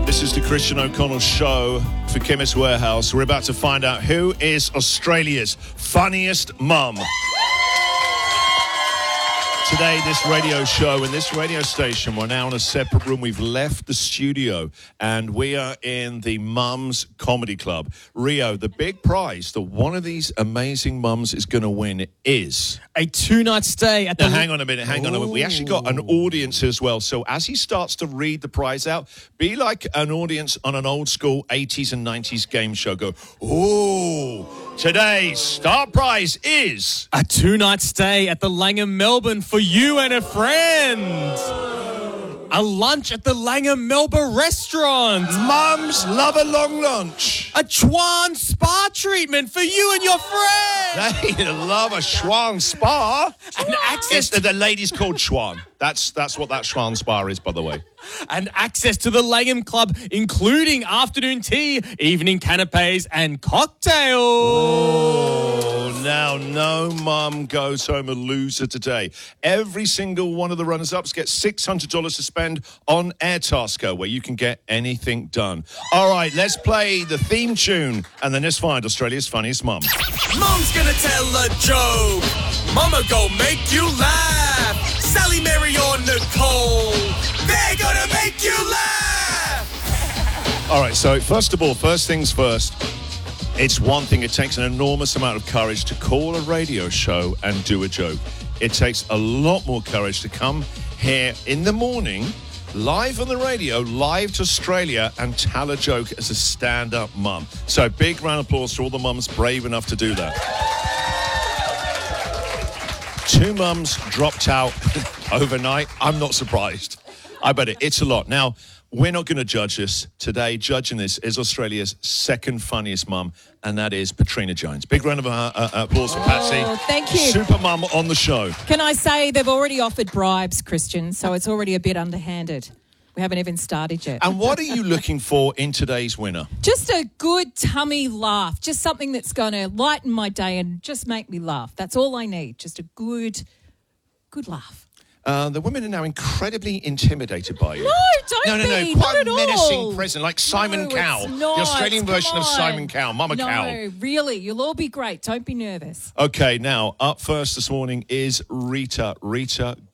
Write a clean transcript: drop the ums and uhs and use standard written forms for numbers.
This is the Christian O'Connell Show for Chemist Warehouse. We're about to find out who is Australia's funniest mum. Today, this radio show and this radio station, we're now in a separate room. We've left the studio and we are in the Mums Comedy Club. Rio, the big prize that one of these amazing mums is going to win is... a 2-night stay at the... Now, hang on a minute. We actually got an audience as well. So as he starts to read the prize out, be like an audience on an old school 80s and 90s game show. Go, ooh, today's star prize is... a 2-night stay at the Langham Melbourne for you and a friend. A lunch at the Langham Melbourne restaurant. Mums love a long lunch. A Chuan spa treatment for you and your friend. They love a Schwan spa. And access The lady's called Schwan. That's what that Schwan spa is, by the way. And access to the Langham Club, including afternoon tea, evening canapes, and cocktails. Oh, now no mum goes home a loser today. Every single one of the runners-ups gets $600 to spend on Airtasker, where you can get anything done. All right, let's play the theme tune, and then let's find Australia's funniest mum. Mum's gonna tell a joke. Mama go make you laugh. Sally, Mary, or Nicole, they're gonna make you laugh. All right, so first of all, first things first, it's one thing. It takes an enormous amount of courage to call a radio show and do a joke. It takes a lot more courage to come here in the morning, live on the radio, live to Australia, and tell a joke as a stand-up mum. So big round of applause to all the mums brave enough to do that. 2 mums dropped out overnight. I'm not surprised. I bet it's a lot. Now, we're not going to judge this. Today, judging this is Australia's second funniest mum, and that is Patrina Jones. Big round of applause for Patsy. Thank you. Super mum on the show. Can I say they've already offered bribes, Christian, so it's already a bit underhanded. We haven't even started yet. And what are you looking for in today's winner? Just a good tummy laugh. Just something that's going to lighten my day and just make me laugh. That's all I need. Just a good laugh. The women are now incredibly intimidated by you. No, don't be. Quite Not a at menacing all. presence, like Simon No, Cowell. it's The not. Australian version Come of on. Simon Cowell, Mama Cowell. No, really. You'll all be great. Don't be nervous. Okay, now, up first this morning is Rita. Rita,